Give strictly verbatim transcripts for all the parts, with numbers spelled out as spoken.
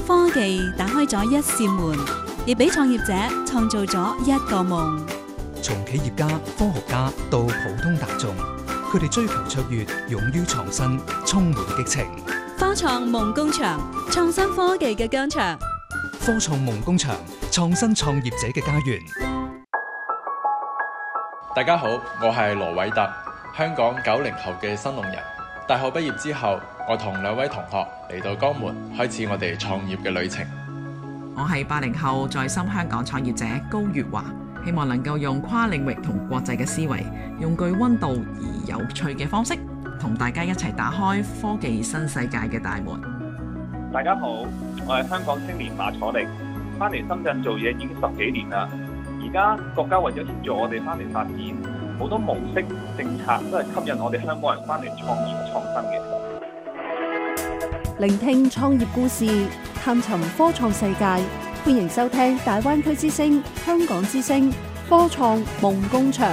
科技打開咗一扇門，亦俾創業者創造咗一個夢。 從企業家、科學家到普通大眾，佢哋追求卓越，勇於創新，充滿激情。 科創夢工場，創新科技嘅疆場。 科創夢工場，創新創業者嘅家園。 大家好，我係羅偉特，香港九零後嘅新農人。大學畢業之後，我同兩位同學嚟到江門，開始我哋創業嘅旅程。 我係八零後在深香港創業者高月華，希望能夠用跨領域同國際嘅思維，用具溫度而有趣嘅方式，同大家一齊打開科技新世界嘅大門。 大家好，我係香港青年馬楚力，翻嚟深圳做嘢已經十幾年啦。而家國家為咗協助我哋翻嚟發展，好多模式政策都係吸引我哋香港人翻嚟創業創新嘅。 聆聽創業故事，探尋科創世界，歡迎收聽大灣區之聲、香港之聲科創夢工場。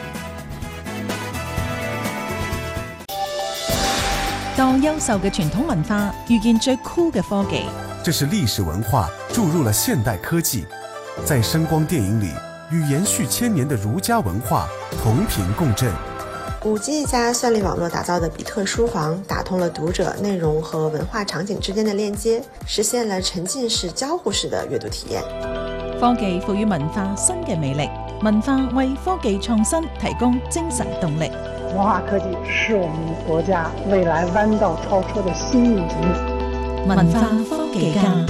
當優秀嘅傳統文化遇見最酷嘅科技， 這是歷史文化注入了現代科技，在聲光電影裏與延續千年的儒家文化同頻共振。 五 G 加算力網絡打造的比特書房，打通了讀者內容和文化場景之間的鏈接，實現了沉浸式交互式的閱讀體驗。 科技賦予文化新嘅魅力，文化為科技創新提供精神動力。 文化科技是我們國家未來彎道超車的新引擎。 文化科技家。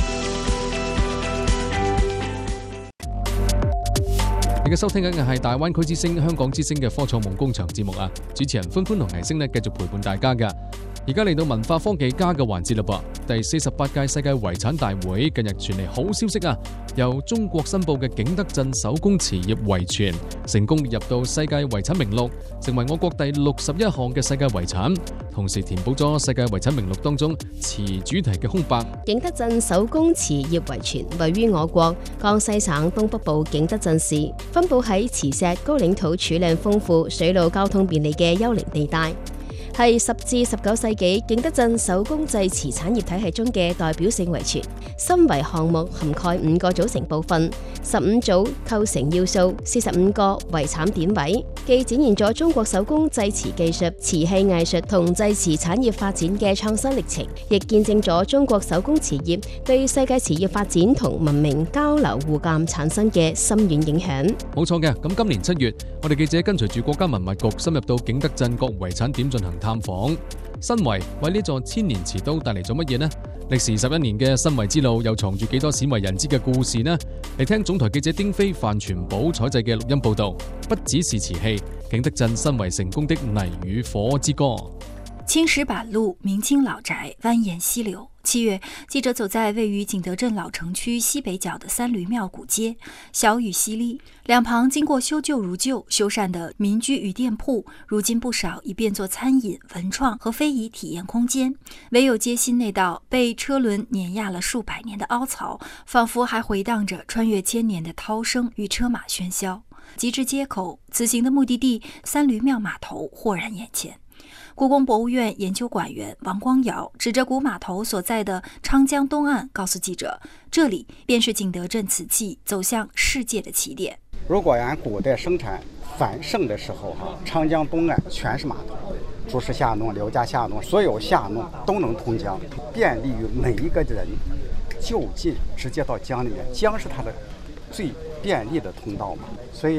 而家收聽緊嘅係大灣區之聲、香港之聲嘅科創夢工場節目啊！主持人歡歡同倪星呢，繼續陪伴大家㗎。而家嚟到文化科技家嘅環節啦噃，第四十八屆世界遺產大會近日傳嚟好消息啊！由中國申報嘅景德鎮手工瓷業遺存成功列入到世界遺產名錄，成為我國第六十一項嘅世界遺產，同時填補咗世界遺產名錄當中瓷主題嘅空白。 景德鎮手工瓷業遺存位於我國江西省東北部景德鎮市，分佈喺磁石高嶺土儲量豐富、水路交通便利嘅優良地帶，係十至十九世紀景德鎮手工製瓷產業體系中嘅代表性遺存。申遺項目涵蓋五個組成部分，十五組構成要素，四十五個遺產典位，既展現咗中國手工製瓷技術、瓷器藝術同製瓷產業發展嘅創新歷程，亦見證咗中國手工瓷業對世界瓷業發展同文明交流互鑒產生嘅深遠影響。 冇錯嘅，咁今年七月，我哋記者跟隨住國家文物局深入到景德鎮各遺產點進行探訪。申遺為呢座千年瓷都帶嚟咗乜嘢呢？歷時十一年嘅申遺之路又藏住幾多鮮為人知嘅故事呢？嚟聽總台記者丁飛、范全寶採製嘅錄音報道。不只是瓷器，景德鎮申遺成功的泥與火之歌。 青石板路，明清老宅蜿蜒溪流。七月，記者走在位於景德鎮老城區西北角的三閭廟古街，小雨淅瀝，兩旁經過修舊如舊、修繕的民居與店鋪，如今不少已變作餐飲、文創和非遺體驗空間。唯有街心那道被車輪碾壓了數百年的凹槽，仿佛還回蕩着穿越千年的濤聲與車馬喧囂。及至街口，此行的目的地三閭廟碼頭豁然眼前。故宮博物院研究館員王光堯指着古碼頭所在的昌江東岸，告訴記者，這裡便是景德鎮瓷器走向世界的起點。 如果按古代生產繁盛的時候，哈，昌江東岸全是碼頭，朱氏下弄、劉家下弄，所有下弄都能通江，便利於每一個人就近直接到江裡面。江是它的最便利的通道嘛，所以